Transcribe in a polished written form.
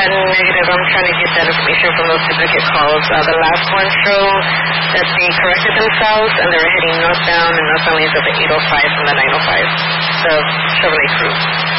Negative. I'm trying to get that information from those duplicate calls. The last one showed that they corrected themselves and they were heading northbound, and northbound leads up at 805 from the 905. The Chevrolet Cruze.